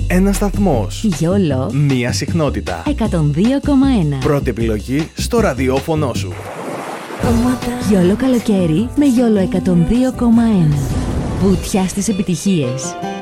Ένας σταθμός. YOLO. Μία συχνότητα. 102,1. Πρώτη επιλογή στο ραδιόφωνο σου. YOLO καλοκαίρι με YOLO 102,1. Βουτιά στις επιτυχίες.